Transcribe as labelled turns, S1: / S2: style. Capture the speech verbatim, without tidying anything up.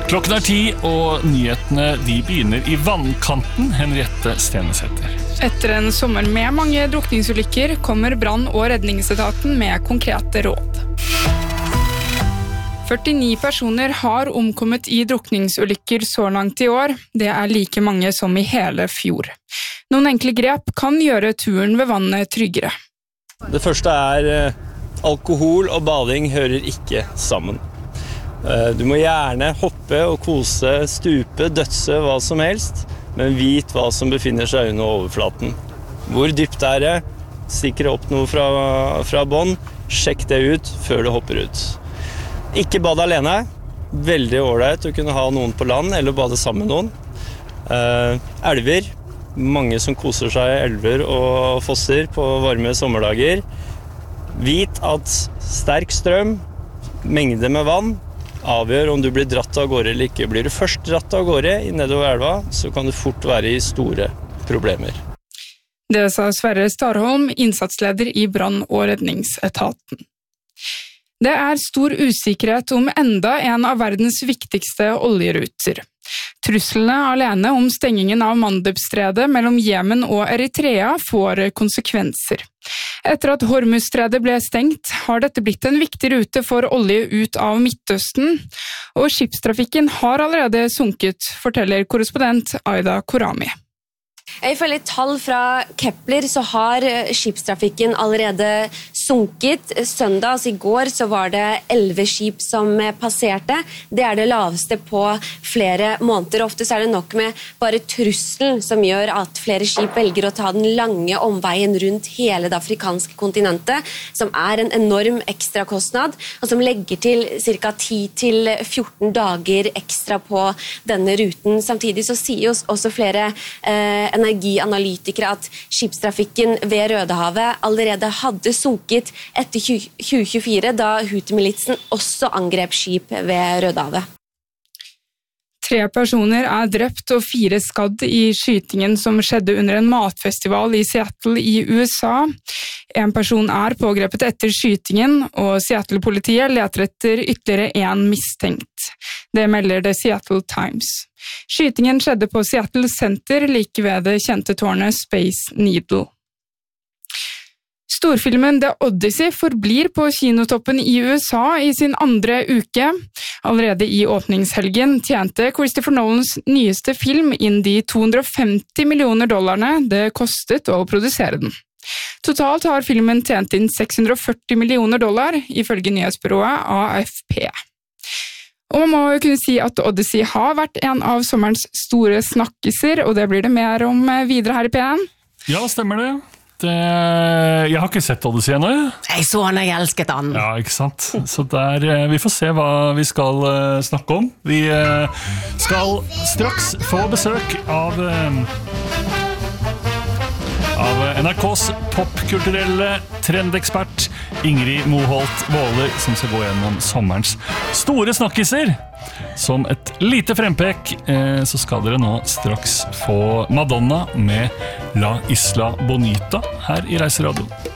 S1: Klokken er ti, og nyhetene de begynner i vannkanten, Henriette Stenesæter.
S2: Etter en sommer med mange drukningsulykker kommer brann- og redningsetaten med konkrete råd. førtini personer har omkommet i drukningsulykker så langt i år. Det er like mange som i hele fjor. Noen enkle grep kan gjøre turen ved vannet tryggere.
S3: Det første er eh, alkohol og bading hører ikke sammen. Eh, du må gjerne hoppe og kose, stupe, dødse, hva som helst, men vit hva som befinner seg under overflaten. Hvor dypt er det? Stikker opp noe fra, fra bånd? Sjekk det ut før du hopper ut. Ikke bade alene. Veldig ålreit å kunne ha noen på land eller bade sammen med noen. Eh, elver. Mange som koser seg i elver og fosser på varme sommerdager. Vit at sterk strøm, mengde med vann, avgjør om du blir dratt av gårde eller ikke. Blir du først dratt av gårde nedover elva, så kan du fort være i store problemer.
S2: Det sa Sverre Starholm, innsatsleder i brann- og redningsetaten. Det er stor usikkerhet om enda en av verdens viktigste oljeruter. Truslene alene om stengingen av Mandebstredet mellom Jemen og Eritrea får konsekvenser. Etter at Hormuzstredet ble stengt, har dette blitt en viktig rute for olje ut av Midtøsten, og skipstrafikken har allerede sunket, forteller korrespondent Aida Korami.
S4: Ifølge tall fra Kepler så har skipstrafikken allerede sunket. Søndag, altså i går, så var det elleve skip som passerte. Det er det laveste på flere måneder. Ofte så er det nok med bare trusselen som gjør at flere skip velger å ta den lange omveien rundt hele det afrikanske kontinentet, som er en enorm ekstrakostnad, og som legger til ca. ti til fjorten dager ekstra på denne ruten. Samtidig så sier jo også flere eh, energianalytikere at skipstrafikken ved Rødehavet allerede hadde sunket etter tjue tjuefire, da Houthi-militsen også angrep skip ved Rødehavet.
S2: Tre personer er drept og fire skadd i skytingen som skjedde under en matfestival i Seattle i U S A. En person er pågrepet etter skytingen, og Seattle-politiet leter etter ytterligere en mistenkt. Det melder The Seattle Times. Skytingen skjedde på Seattle Center, like ved det kjente tårnet Space Needle. Storfilmen The Odyssey forblir på kinotoppen i U S A i sin andre uke. Allerede i åpningshelgen tjente Christopher Nolans nyeste film inn de to hundre og femti millioner dollarene det kostet å produsere den. Totalt har filmen tjent inn seks hundre og førti millioner dollar, ifølge nyhetsbyrået A F P. Og man må jo kunne si at The Odyssey har vært en av sommerens store snakkiser, og det blir det mer om videre her i P en.
S1: Ja, stemmer det. Det, jeg har ikke sett Odyssey ennå.
S5: Jeg så han, jeg elsket han.
S1: Ja, ikke sant. Så der, vi får se hva vi skal snakke om. Vi skal straks få besøk av, av N R K's popkulturelle trendekspert Ingrid Moholt Våler, som skal gå gjennom sommerens store snakkiser. Som et lite frempek, så skal dere nå straks få Madonna med La Isla Bonita her i Reiseradio.